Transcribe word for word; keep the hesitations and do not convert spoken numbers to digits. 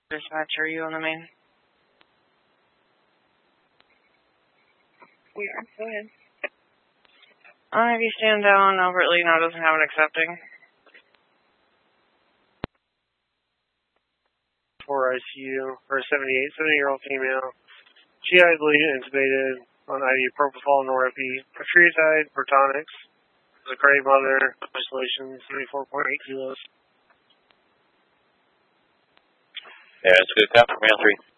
Dispatch, are you on the main? We are. Go ahead. Uh, if you stand down, Albert Leno doesn't have an accepting. For I C U for a seventy-eight, seventy-year-old female. G I bleeding, intubated on I V propofol, Norepi, patriotide, Protonix. The gray mother, isolation, seventy-four point eight kilos. Yeah, it's a good cop for male three.